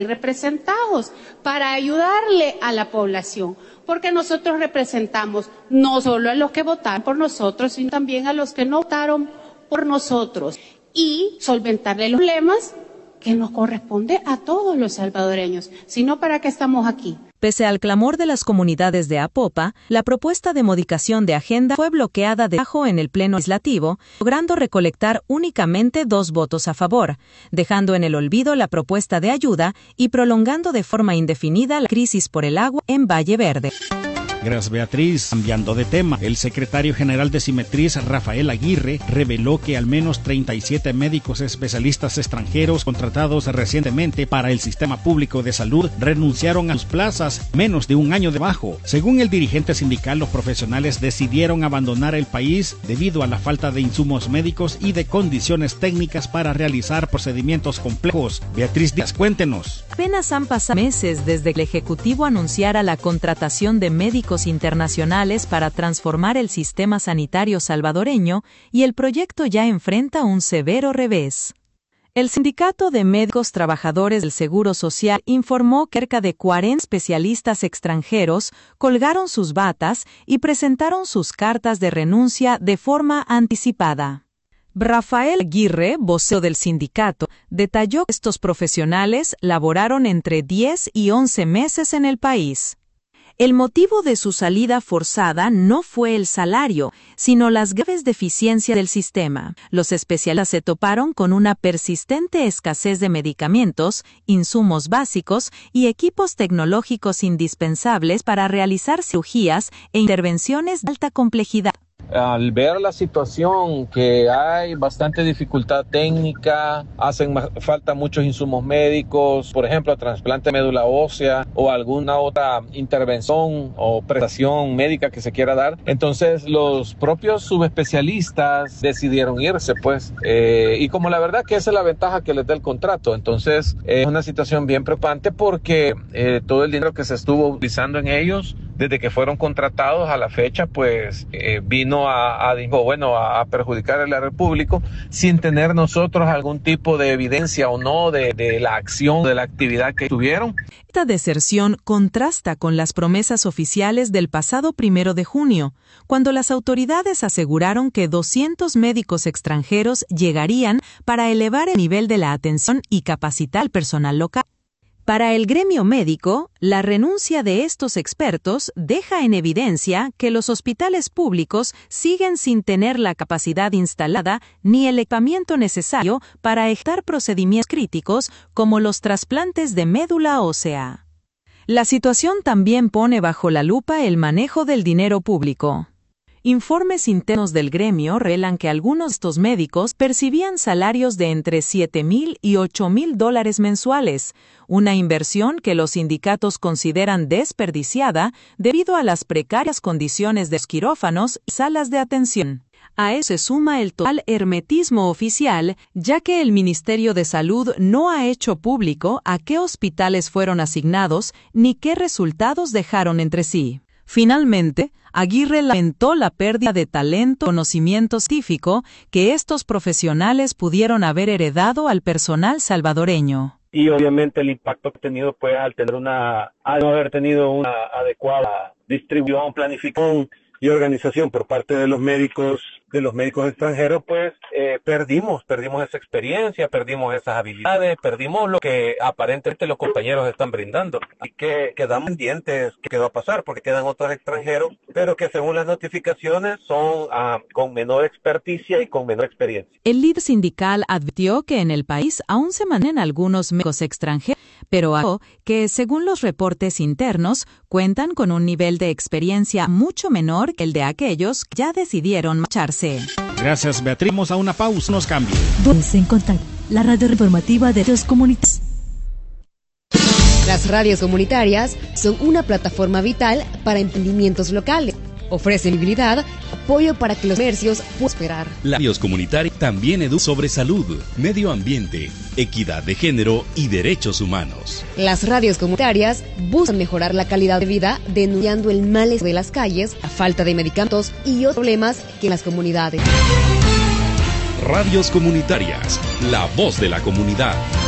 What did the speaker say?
representados para ayudarle a la población, porque nosotros representamos no solo a los que votaron por nosotros, sino también a los que no votaron por nosotros, y solventarle los problemas que nos corresponde a todos los salvadoreños, sino para qué estamos aquí. Pese al clamor de las comunidades de Apopa, la propuesta de modificación de agenda fue bloqueada debajo en el Pleno Legislativo, logrando recolectar únicamente 2 votos a favor, dejando en el olvido la propuesta de ayuda y prolongando de forma indefinida la crisis por el agua en Valle Verde. Gracias, Beatriz. Cambiando de tema, el secretario general de Simetriz, Rafael Aguirre, reveló que al menos 37 médicos especialistas extranjeros contratados recientemente para el sistema público de salud renunciaron a sus plazas menos de un año debajo. Según el dirigente sindical, los profesionales decidieron abandonar el país debido a la falta de insumos médicos y de condiciones técnicas para realizar procedimientos complejos. Beatriz Díaz, cuéntenos. Apenas han pasado meses desde que el Ejecutivo anunciara la contratación de médicos internacionales para transformar el sistema sanitario salvadoreño y el proyecto ya enfrenta un severo revés. El Sindicato de Médicos Trabajadores del Seguro Social informó que cerca de 40 especialistas extranjeros colgaron sus batas y presentaron sus cartas de renuncia de forma anticipada. Rafael Aguirre, vocero del sindicato, detalló que estos profesionales laboraron entre 10 y 11 meses en el país. El motivo de su salida forzada no fue el salario, sino las graves deficiencias del sistema. Los especialistas se toparon con una persistente escasez de medicamentos, insumos básicos y equipos tecnológicos indispensables para realizar cirugías e intervenciones de alta complejidad. Al ver la situación que hay bastante dificultad técnica, hacen falta muchos insumos médicos, por ejemplo, trasplante de médula ósea o alguna otra intervención o prestación médica que se quiera dar. Entonces los propios subespecialistas decidieron irse, pues, y como la verdad que esa es la ventaja que les da el contrato, entonces es una situación bien preocupante porque todo el dinero que se estuvo utilizando en ellos desde que fueron contratados a la fecha, pues vino a perjudicar a la República sin tener nosotros algún tipo de evidencia o no de la acción, de la actividad que tuvieron. Esta deserción contrasta con las promesas oficiales del pasado 1 de junio, cuando las autoridades aseguraron que 200 médicos extranjeros llegarían para elevar el nivel de la atención y capacitar al personal local. Para el gremio médico, la renuncia de estos expertos deja en evidencia que los hospitales públicos siguen sin tener la capacidad instalada ni el equipamiento necesario para ejecutar procedimientos críticos como los trasplantes de médula ósea. La situación también pone bajo la lupa el manejo del dinero público. Informes internos del gremio revelan que algunos de estos médicos percibían salarios de entre $7,000 y $8,000 mensuales, una inversión que los sindicatos consideran desperdiciada debido a las precarias condiciones de los quirófanos y salas de atención. A eso se suma el total hermetismo oficial, ya que el Ministerio de Salud no ha hecho público a qué hospitales fueron asignados ni qué resultados dejaron entre sí. Finalmente, Aguirre lamentó la pérdida de talento y conocimiento científico que estos profesionales pudieron haber heredado al personal salvadoreño. Y obviamente el impacto que ha tenido pues al no haber tenido una adecuada distribución, planificación y organización por parte de los médicos extranjeros, pues perdimos esa experiencia, perdimos esas habilidades, perdimos lo que aparentemente los compañeros están brindando. Y que quedamos pendientes qué va a pasar, porque quedan otros extranjeros, pero que según las notificaciones son con menor experticia y con menor experiencia. El líder sindical advirtió que en el país aún se mantienen algunos médicos extranjeros, pero agregó que según los reportes internos cuentan con un nivel de experiencia mucho menor que el de aquellos que ya decidieron marcharse. Gracias, Beatriz. Vamos a una pausa, nos cambie. Voz en contacto, la radio informativa de los comunitarios. Las radios comunitarias son una plataforma vital para emprendimientos locales. Ofrecen visibilidad, apoyo para que los comercios puedan prosperar. Las radios comunitarias también educan sobre salud, medio ambiente, equidad de género y derechos humanos. Las radios comunitarias buscan mejorar la calidad de vida denunciando el malestar de las calles, la falta de medicamentos y otros problemas que en las comunidades. Radios comunitarias, la voz de la comunidad.